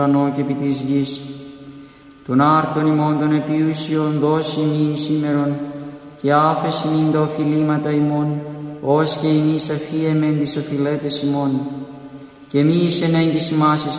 ουρανό και επί της γης. Τον άρτον ημών των επιούσιων δώσει ημίν σήμερον, και άφεση μην τα οφειλήματα ημών, ως και εμείς αφίεμεν τις οφειλέτες ημών. Και μη εις ενέγγις ημάς εις